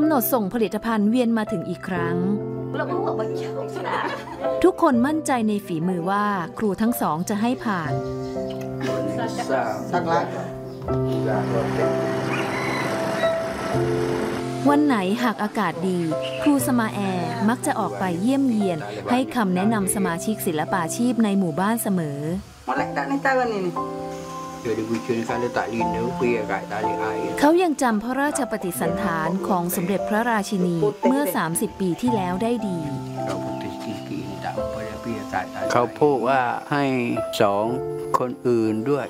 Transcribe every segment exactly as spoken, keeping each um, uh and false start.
ำหนดส่งผลิตภัณฑ์เวียนมาถึงอีกครั้งทุกคนมั่นใจในฝีมือว่าครูทั้งสองจะให้ผ่านวันไหนหากอากาศดีครูสมาแอร์มักจะออกไปเยี่ยมเยียนให้คำแนะนำสมาชิกศิลปาชีพในหมู่บ้านเสมอเขายังจำพระราชปฏิสันถานของสมเด็จพระราชินีเมื่อสามสิบปีที่แล้วได้ดีเขาพูดว่าให้สองคนอื่นด้วย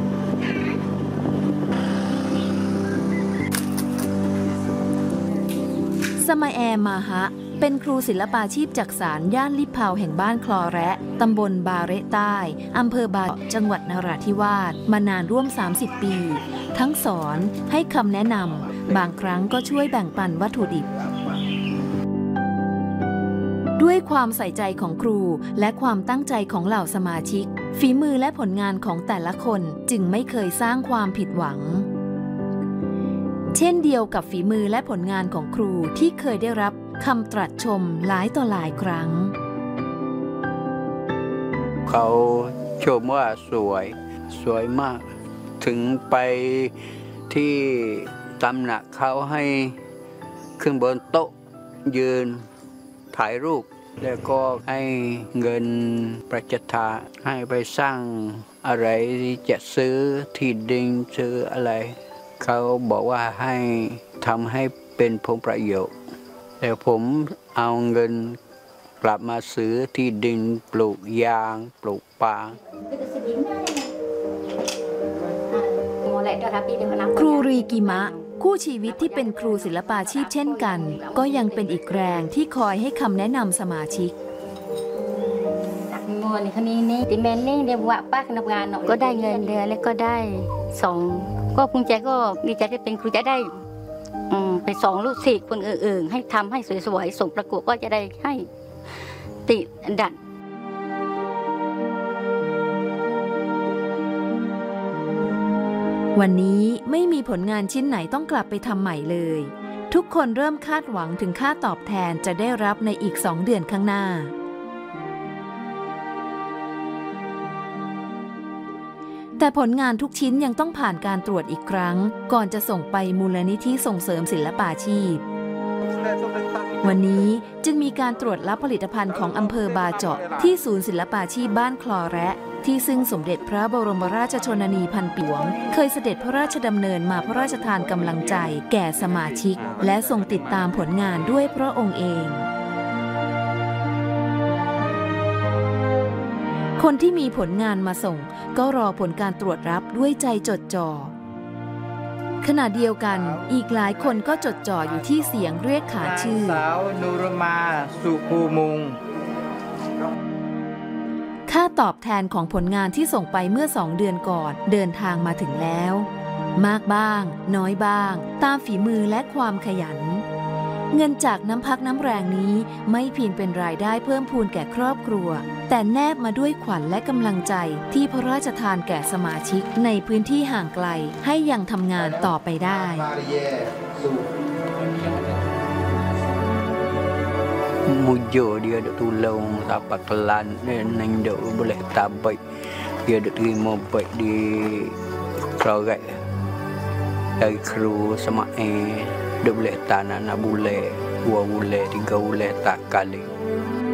สมาแอร์มาฮะเป็นครูศิลปาชีพจักสานย่านลิบเพาแห่งบ้านคลอแระตำบลบาเระใต้อำเภอบาจังหวัดนราธิวาสมานานร่วมสามสิบปีทั้งสอนให้คำแนะนำบางครั้งก็ช่วยแบ่งปันวัตถุดิบด้วยความใส่ใจของครูและความตั้งใจของเหล่าสมาชิกฝีมือและผลงานของแต่ละคนจึงไม่เคยสร้างความผิดหวังเช่นเดียวกับฝีมือและผลงานของครูที่เคยได้รับคำตรัสชมหลายต่อหลายครั้งเขาชมว่าสวยสวยมากถึงไปที่ตำหนักเขาให้ขึ้นบนโต๊ะยืนถ่ายรูปแล้วก็ให้เงินประจทานให้ไปสร้างอะไรจะซื้อที่ดินซื้ออะไรเขาบอกว่าให้ทำให้เป็นผลประโยชน์แต่ผมเอาเงินกลับมาซื้อที่ดินปลูกยางปลูกปาล์มครูรีกิมะคู่ชีวิตที่เป็นครูศิลปาชีพเช่นกันก็ยังเป็นอีกแรงที่คอยให้คำแนะนำสมาชิกก็ได้เงินเดือนแล้วก็ได้สองก็ภูมิใจก็ดีใจที่เป็นครูจะได้ไปสองลูกศิษย์คนอื่นๆให้ทำให้สวยๆส่งประกวดก็จะได้ให้ติดอันดับวันนี้ไม่มีผลงานชิ้นไหนต้องกลับไปทำใหม่เลยทุกคนเริ่มคาดหวังถึงค่าตอบแทนจะได้รับในอีกสองเดือนข้างหน้าแต่ผลงานทุกชิ้นยังต้องผ่านการตรวจอีกครั้งก่อนจะส่งไปมูลนิธิส่งเสริมศิลปาชีพวันนี้จึงมีการตรวจรับผลิตภัณฑ์ของอำเภอบาเจาะที่ศูนย์ศิลปาชีพบ้านคลอแระที่ซึ่งสมเด็จพระบรมราชชนนีพันปีหลวงเคยเสด็จพระราชดำเนินมาพระราชทานกำลังใจแก่สมาชิกและทรงติดตามผลงานด้วยพระองค์เองคนที่มีผลงานมาส่งก็รอผลการตรวจรับด้วยใจจดจ่อขณะเดียวกันอีกหลายคนก็จดจ่ออยู่ที่เสียงเรียกขานชื่อสาวนุรมาสุภูมุงค่าตอบแทนของผลงานที่ส่งไปเมื่อสองเดือนก่อนเดินทางมาถึงแล้วมากบ้างน้อยบ้างตามฝีมือและความขยันเงินจากน้ำพักน้ำแรงนี้ไม่เพียงเป็นรายได้เพิ่มพูนแก่ครอบครัวแต่แนบมาด้วยขวัญและกำลังใจที่พระราชทานแก่สมาชิกในพื้นที่ห่างไกลให้ยังทำงานต่อไปได้ Mujo dia ada tulang tapak kelan neng dia boleh tabai dia ada terima baik di keluarga dari kru sama eh dia boleh tanah nak boleh dua boleh tiga boleh tak kali